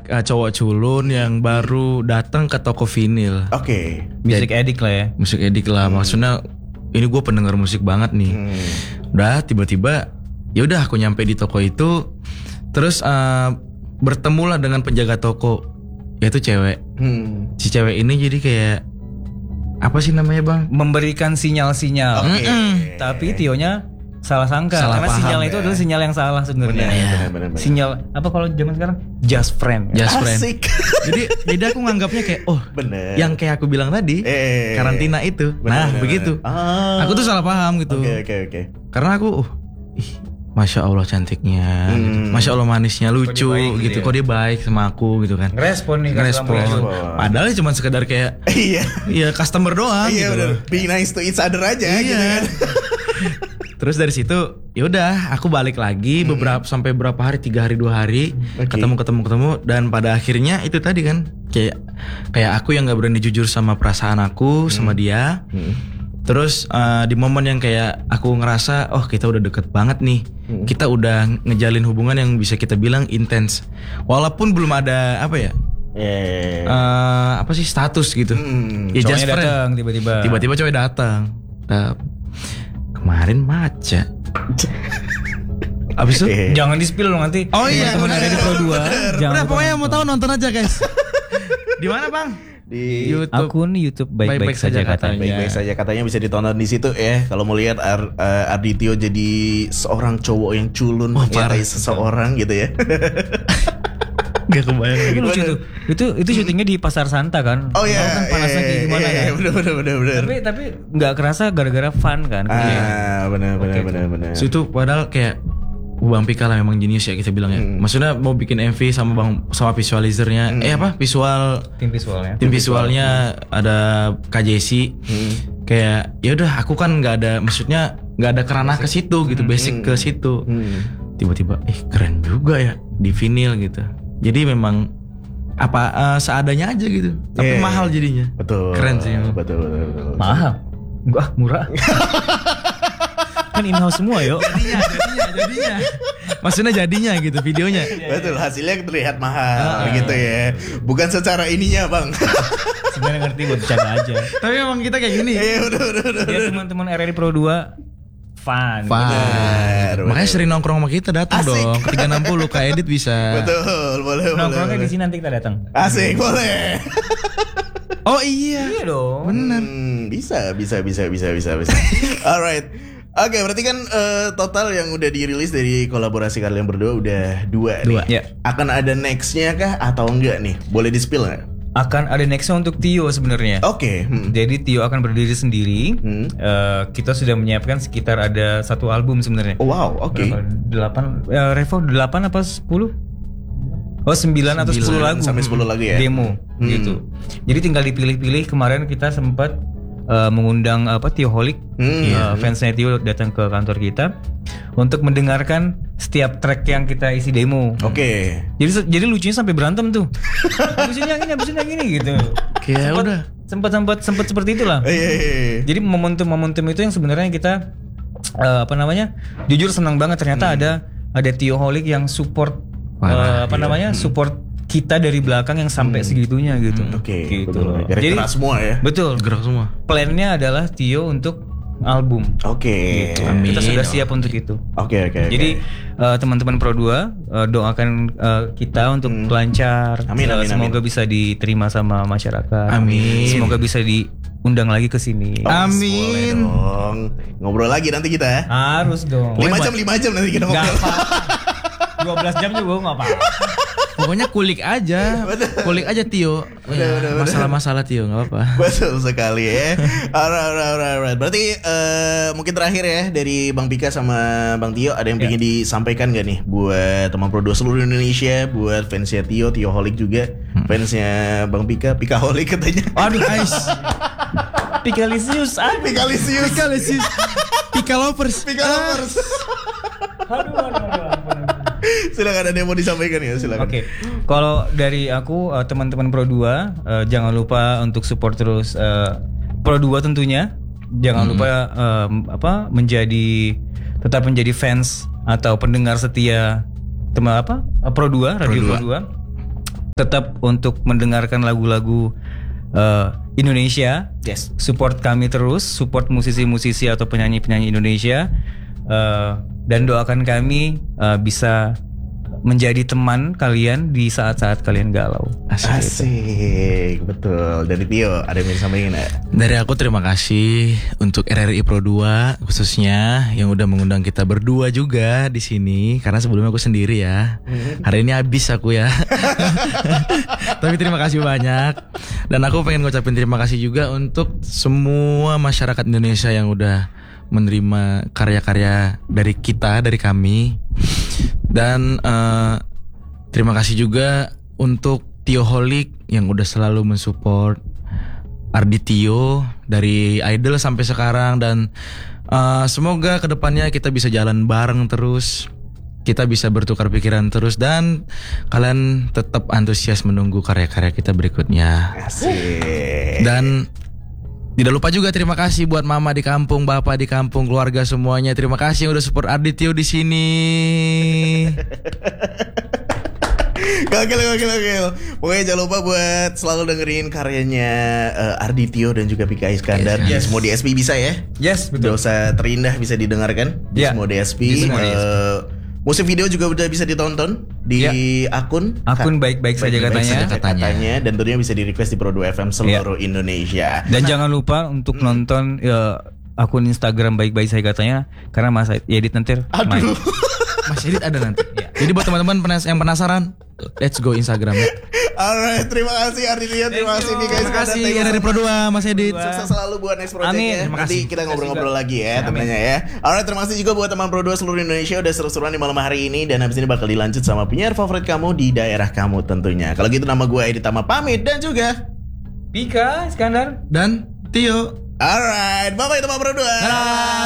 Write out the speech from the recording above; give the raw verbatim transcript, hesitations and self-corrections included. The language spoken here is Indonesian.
uh, cowok culun yang baru datang ke toko vinil. Oke. Okay. Musik edik lah ya. Musik edik lah, hmm. maksudnya ini gue pendengar musik banget nih. Hmm. Udah tiba-tiba, ya udah aku nyampe di toko itu, terus uh, bertemulah dengan penjaga toko, yaitu cewek. Hmm. Si cewek ini jadi kayak apa sih namanya bang? Memberikan sinyal-sinyal. Okay. Mm-mm. Tapi Tionya salah sangka salah karena paham, sinyal ya. itu adalah sinyal yang salah sebenarnya. Ya. Sinyal apa kalau zaman sekarang? Just friend. Just friend. Asik. jadi jadi aku nganggapnya kayak oh, bener. Yang kayak aku bilang tadi, eh, karantina itu. Bener, nah, bener, begitu. Bener. Ah. Aku tuh salah paham gitu. Oke okay, oke okay, oke. Okay. Karena aku uh, ih, Masya Allah cantiknya, hmm. gitu. Masya Allah manisnya, lucu kok gitu. Kok dia baik sama aku gitu kan. Ngerespon nih, ngerespon. Padahal cuma sekedar kayak iya, iya customer doang. Iya gitu bener. Be nice to each other aja iya. gitu kan. Terus dari situ, yaudah aku balik lagi hmm. beberapa sampai berapa hari, tiga hari dua hari, okay. ketemu ketemu ketemu dan pada akhirnya itu tadi kan kayak kayak aku yang nggak berani jujur sama perasaan aku hmm. sama dia. Hmm. Terus uh, di momen yang kayak aku ngerasa oh kita udah deket banget nih, hmm. kita udah ngejalin hubungan yang bisa kita bilang intens, walaupun belum ada apa ya, yeah. uh, apa sih status gitu, hmm. ya just friend. Datang tiba-tiba, tiba-tiba cowok datang, uh, kemarin maca. Abis itu eh. jangan di spill loh nanti. Oh iya, teman ada di Pro dua. Jangan pokoknya mau tahu nonton aja guys. Di mana bang? Di YouTube. Akun YouTube baik-baik, baik-baik saja katanya. Baik-baik saja katanya bisa ditonton di situ ya. Kalau mau lihat Ar, uh, Arditio jadi seorang cowok yang culun oh, mencintai seseorang gitu ya. Gak kebayang gitu. Lucu tuh. Itu itu syutingnya di Pasar Santa kan. Oh iya. Kan panasnya kayak gimana kan. Bener bener bener bener. Tapi tapi nggak kerasa gara-gara fun kan. Ah bener bener bener bener. So itu padahal kayak Bang Pika lah memang jenius ya kita bilang ya. Hmm. Maksudnya mau bikin M V sama bang sama visualizernya, hmm. eh apa visual tim visualnya, tim visualnya hmm. ada K J C. Hmm. Kayak ya udah aku kan nggak ada, maksudnya nggak ada kerana ke situ gitu, basic hmm. ke situ. Hmm. Tiba-tiba, eh keren juga ya di vinyl gitu. Jadi memang apa uh, seadanya aja gitu, tapi yeah. mahal jadinya. Betul. Keren sih. Betul betul. betul, betul. Mahal? Enggak murah. Kan in-house semua yo. Jadinya, jadinya, jadinya. Maksudnya jadinya gitu videonya. Betul, hasilnya terlihat mahal ah, gitu ya. Bukan secara ininya bang. Sebenarnya ngerti buat bercanda aja. Tapi emang kita kayak gini. Iya udah udah udah. Ya teman-teman R R I Pro dua fun. Fun. Bener, makanya sering nongkrong sama kita datang dong. Ke tiga enam puluh Kak Edit bisa. Betul, boleh boleh. Nongkrongnya di sini nanti kita datang. Asik, boleh. Oh iya. Iya dong. Bener. Hmm, bisa, bisa, bisa, bisa, bisa, bisa. Alright. Oke, okay, berarti kan uh, total yang udah dirilis dari kolaborasi kalian berdua udah dua, dua nih. Ya. Akan ada nextnya kah atau enggak nih? Boleh di spill nggak? Akan ada nextnya untuk Tio sebenarnya. Oke. Okay. Hmm. Jadi Tio akan berdiri sendiri. Hmm. Uh, kita sudah menyiapkan sekitar ada satu album sebenarnya. Oh, wow, oke. Okay. Delapan, uh, Revo delapan apa sepuluh? Oh sembilan atau sepuluh lagu. Sampai sepuluh lagu ya. Demo hmm. gitu. Jadi tinggal dipilih-pilih. Kemarin kita sempat Uh, mengundang apa Tioholic, hmm, uh, fansnya Tio datang ke kantor kita untuk mendengarkan setiap track yang kita isi demo. Oke. Okay. Jadi jadi lucunya sampai berantem tuh. Habisin yang ini, habisin yang ini gitu. Kayak udah. Sempat sempat sempat seperti itulah. Jadi momentum-momentum itu yang sebenarnya kita uh, apa namanya? Jujur senang banget ternyata hmm. ada ada Tioholic yang support uh, apa iya. namanya? Hmm. Support kita dari belakang yang sampai hmm. segitunya gitu. Hmm, Oke. Okay. Gitu. Jadi gerak semua ya. Betul. Gerak semua. Plannya adalah Tio untuk album. Oke. Okay. Gitu. Amin. Kita sudah siap untuk itu. Oke okay, oke. Okay, Jadi okay. uh, teman-teman Pro dua uh, doakan uh, kita untuk hmm. lancar. Amin, amin, Semoga amin. bisa diterima sama masyarakat. Amin. Semoga bisa diundang lagi ke sini. Oh, amin. Dong. Ngobrol lagi nanti kita ya. Harus dong. lima jam lima jam nanti kita ngobrol. dua belas jam juga enggak apa-apa. Pokoknya kulik aja, kulik aja Tio. Udah, udah, masalah-masalah Tio, nggak apa-apa. Betul sekali ya. Alright, alright, alright, alright. Berarti uh, mungkin terakhir ya dari Bang Pika sama Bang Tio, ada yang yeah. ingin disampaikan gak nih buat teman Pro dua seluruh Indonesia, buat fansnya Tio, Tioholic juga, hmm. fansnya Bang Pika, Pikaholic katanya. Aduh guys, Pikalisius, ah, Pikalisius, Pikalisius, Pika lovers, Pika lovers. Aduh, aduh, aduh, aduh. Silakan ada yang mau disampaikan ya, silakan. Oke. Okay. Kalau dari aku uh, teman-teman Pro dua uh, jangan lupa untuk support terus uh, Pro dua tentunya. Jangan hmm. lupa uh, apa menjadi tetap menjadi fans atau pendengar setia teman apa? Uh, Pro dua, Radio Pro dua. tetap untuk mendengarkan lagu-lagu uh, Indonesia. Yes. Support kami terus, support musisi-musisi atau penyanyi-penyanyi Indonesia, uh, dan doakan kami uh, bisa menjadi teman kalian di saat-saat kalian galau. Asik, Asik. Betul. Dari Tio, ada yang bisa sampaikan gak? Dari aku terima kasih untuk R R I Pro dua khususnya yang udah mengundang kita berdua juga di sini, karena sebelumnya aku sendiri ya. Hari ini habis aku ya. Tapi terima kasih banyak. Dan aku pengen ngucapin terima kasih juga untuk semua masyarakat Indonesia yang udah menerima karya-karya dari kita, dari kami. Dan uh, terima kasih juga untuk Tioholic yang udah selalu mensupport Ardi Tio dari Idol sampai sekarang. Dan uh, semoga kedepannya kita bisa jalan bareng terus, kita bisa bertukar pikiran terus, dan kalian tetap antusias menunggu karya-karya kita berikutnya. Asik. Dan tidak lupa juga terima kasih buat mama di kampung, bapak di kampung, keluarga semuanya. Terima kasih yang udah support Ardi Tio di sini. Gokil, gokil, gokil. Pokoknya jangan lupa buat selalu dengerin karyanya uh, Ardi Tio dan juga Pika Iskandar. Yes, yes. Di semua D S P bisa ya. Yes, betul. Dosa Terindah bisa didengarkan di yeah. semua D S P. Di semua D S P. Uh, musik video juga udah bisa ditonton di ya. akun akun baik-baik saja katanya. Baik katanya dan tentunya bisa di request di Pro dua F M seluruh ya. Indonesia. Dan jangan lupa untuk hmm. nonton ya, akun Instagram baik-baik saya katanya, karena Mas Edit nanti main. Mas Edit ada nanti. Ya. Jadi buat teman-teman penas- yang penasaran, let's go Instagram ya. Alright, terima kasih Ardi Tio, terima kasih Pika Iskandar. Terima kasih dari Pro dua, Mas Edit. Sukses selalu buat next project-nya. Nanti kita ngobrol-ngobrol juga. lagi ya tentunya ya. Alright, terima kasih juga buat teman Pro dua seluruh Indonesia udah seru-seruan di malam hari ini. Dan habis ini bakal dilanjut sama penyiar favorit kamu di daerah kamu tentunya. Kalau gitu nama gue Edit Tama pamit dan juga Pika Iskandar dan Tio. Alright, bye-bye teman Pro dua. Dadah.